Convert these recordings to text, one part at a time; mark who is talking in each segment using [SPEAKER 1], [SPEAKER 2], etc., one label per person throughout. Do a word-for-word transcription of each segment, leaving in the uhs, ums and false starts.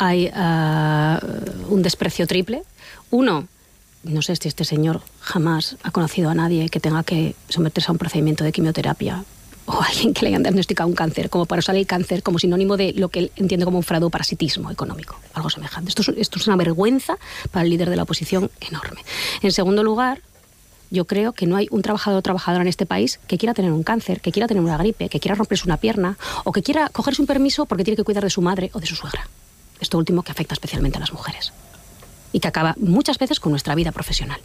[SPEAKER 1] hay uh, un desprecio triple. Uno, no sé si este señor jamás ha conocido a nadie que tenga que someterse a un procedimiento de quimioterapia o a alguien que le hayan diagnosticado un cáncer, como para usar el cáncer como sinónimo de lo que él entiende como un fraude o parasitismo económico, algo semejante. Esto es, esto es una vergüenza para el líder de la oposición enorme. En segundo lugar, yo creo que no hay un trabajador o trabajadora en este país que quiera tener un cáncer, que quiera tener una gripe, que quiera romperse una pierna o que quiera cogerse un permiso porque tiene que cuidar de su madre o de su suegra. Esto último que afecta especialmente a las mujeres y que acaba muchas veces con nuestra vida profesional.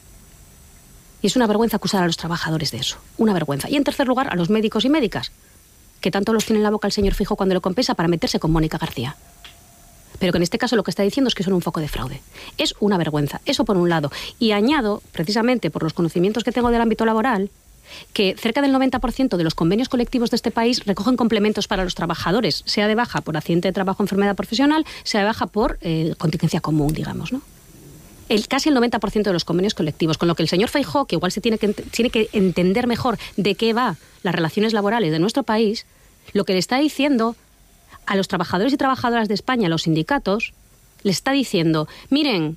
[SPEAKER 1] Y es una vergüenza acusar a los trabajadores de eso. Una vergüenza. Y en tercer lugar, a los médicos y médicas, que tanto los tiene en la boca el señor Feijóo cuando lo compensa para meterse con Mónica García. Pero que en este caso lo que está diciendo es que son un foco de fraude. Es una vergüenza. Eso por un lado. Y añado, precisamente por los conocimientos que tengo del ámbito laboral, que cerca del noventa por ciento de los convenios colectivos de este país recogen complementos para los trabajadores, sea de baja por accidente de trabajo o enfermedad profesional, sea de baja por eh, contingencia común, digamos, ¿no? El, casi el noventa por ciento de los convenios colectivos, con lo que el señor Feijóo, que igual se tiene que, tiene que entender mejor de qué va las relaciones laborales de nuestro país, lo que le está diciendo a los trabajadores y trabajadoras de España, a los sindicatos, le está diciendo, miren,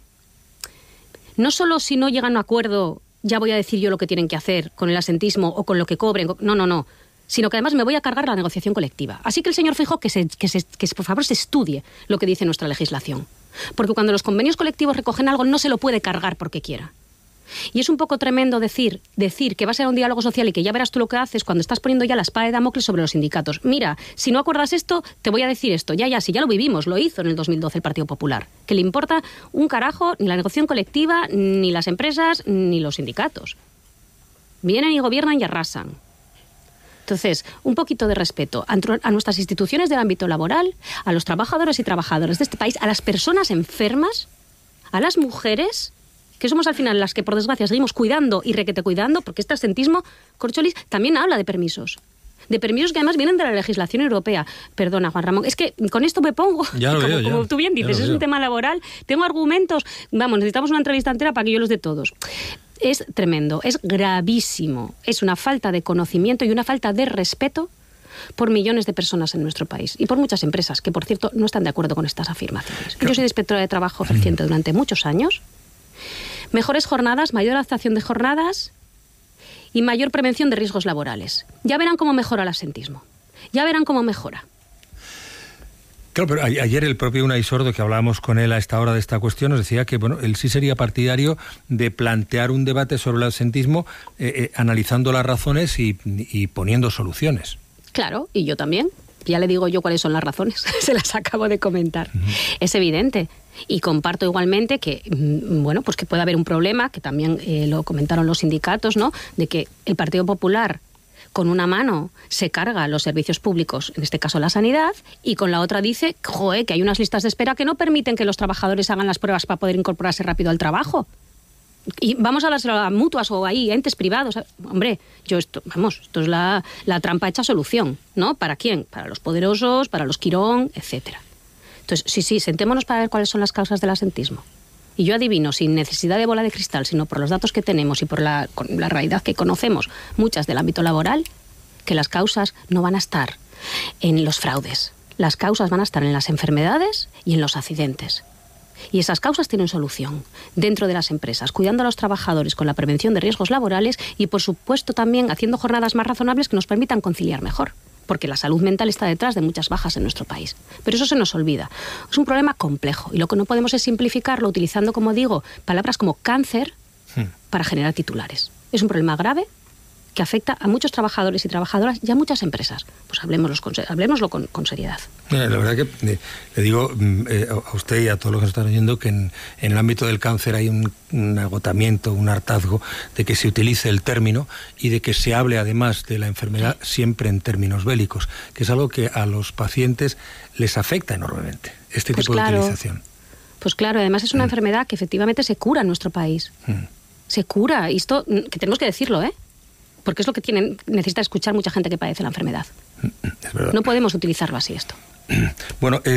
[SPEAKER 1] no solo si no llegan a un acuerdo ya voy a decir yo lo que tienen que hacer con el asentismo o con lo que cobren, no, no, no, sino que además me voy a cargar la negociación colectiva. Así que el señor Feijóo que, se, que, se, que por favor se estudie lo que dice nuestra legislación. Porque cuando los convenios colectivos recogen algo no se lo puede cargar porque quiera. Y es un poco tremendo decir, decir que va a ser un diálogo social y que ya verás tú lo que haces cuando estás poniendo ya la espada de Damocles sobre los sindicatos. Mira, si no acuerdas esto, te voy a decir esto. Ya, ya, si ya lo vivimos, lo hizo en el dos mil doce el Partido Popular. Que le importa un carajo ni la negociación colectiva, ni las empresas, ni los sindicatos. Vienen y gobiernan y arrasan. Entonces, un poquito de respeto a nuestras instituciones del ámbito laboral, a los trabajadores y trabajadoras de este país, a las personas enfermas, a las mujeres, que somos al final las que, por desgracia, seguimos cuidando y requete cuidando, porque este asentismo, Corcholis, también habla de permisos. De permisos que además vienen de la legislación europea. Perdona, Juan Ramón, es que con esto me pongo,
[SPEAKER 2] ya lo
[SPEAKER 1] como,
[SPEAKER 2] veo, ya.
[SPEAKER 1] como tú bien dices, es un tema laboral, tengo argumentos, vamos, necesitamos una entrevista entera para que yo los dé todos. Es tremendo, es gravísimo, es una falta de conocimiento y una falta de respeto por millones de personas en nuestro país y por muchas empresas que, por cierto, no están de acuerdo con estas afirmaciones. Yo soy inspectora de trabajo eficiente durante muchos años. Mejores jornadas, mayor adaptación de jornadas y mayor prevención de riesgos laborales. Ya verán cómo mejora el asentismo. Ya verán cómo mejora.
[SPEAKER 2] Claro, pero ayer el propio Unai Sordo, que hablábamos con él a esta hora de esta cuestión, nos decía que bueno, él sí sería partidario de plantear un debate sobre el absentismo eh, eh, analizando las razones y, y poniendo soluciones.
[SPEAKER 1] Claro, y yo también. Ya le digo yo cuáles son las razones. Se las acabo de comentar. Uh-huh. Es evidente. Y comparto igualmente que, bueno, pues que puede haber un problema, que también eh, lo comentaron los sindicatos, ¿no? De que el Partido Popular con una mano se carga los servicios públicos, en este caso la sanidad, y con la otra dice, joe, que hay unas listas de espera que no permiten que los trabajadores hagan las pruebas para poder incorporarse rápido al trabajo. Y vamos a dárselo a mutuas o ahí, a entes privados. Hombre, yo esto, vamos, esto es la, la trampa hecha solución, ¿no? ¿Para quién? Para los poderosos, para los Quirón, etcétera. Entonces, sí, sí, sentémonos para ver cuáles son las causas del asentismo. Y yo adivino, sin necesidad de bola de cristal, sino por los datos que tenemos y por la, la realidad que conocemos, muchas del ámbito laboral, que las causas no van a estar en los fraudes. Las causas van a estar en las enfermedades y en los accidentes. Y esas causas tienen solución dentro de las empresas, cuidando a los trabajadores con la prevención de riesgos laborales y, por supuesto, también haciendo jornadas más razonables que nos permitan conciliar mejor. Porque la salud mental está detrás de muchas bajas en nuestro país. Pero eso se nos olvida. Es un problema complejo y lo que no podemos es simplificarlo utilizando, como digo, palabras como cáncer para generar titulares. Es un problema grave que afecta a muchos trabajadores y trabajadoras y a muchas empresas. Pues hablemoslo con, hablemoslo con, con seriedad.
[SPEAKER 2] La verdad que eh, le digo eh, a usted y a todos los que nos están oyendo que en, en el ámbito del cáncer hay un, un agotamiento, un hartazgo de que se utilice el término y de que se hable además de la enfermedad siempre en términos bélicos, que es algo que a los pacientes les afecta enormemente, este
[SPEAKER 1] pues
[SPEAKER 2] tipo
[SPEAKER 1] claro,
[SPEAKER 2] de utilización.
[SPEAKER 1] Pues claro, además es una
[SPEAKER 2] mm.
[SPEAKER 1] enfermedad que efectivamente se cura en nuestro país. Mm. Se cura, y esto que tenemos que decirlo, ¿eh? Porque es lo que tienen, necesita escuchar mucha gente que padece la enfermedad.
[SPEAKER 2] Es verdad.
[SPEAKER 1] No podemos utilizarlo así esto.
[SPEAKER 2] Bueno, eh,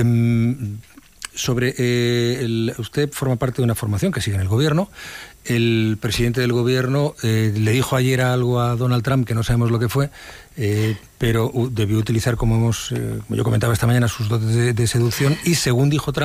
[SPEAKER 2] sobre eh, el, usted forma parte de una formación que sigue en el gobierno. El presidente del gobierno eh, le dijo ayer algo a Donald Trump que no sabemos lo que fue, eh, pero uh, debió utilizar, como hemos, eh, como yo comentaba esta mañana, sus dotes de, de seducción y según dijo Trump,